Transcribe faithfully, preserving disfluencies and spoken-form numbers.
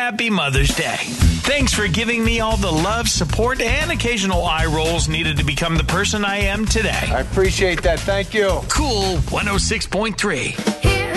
Happy Mother's Day. Thanks for giving me all the love, support, and occasional eye rolls needed to become the person I am today. I appreciate that. Thank you. Cool one oh six point three.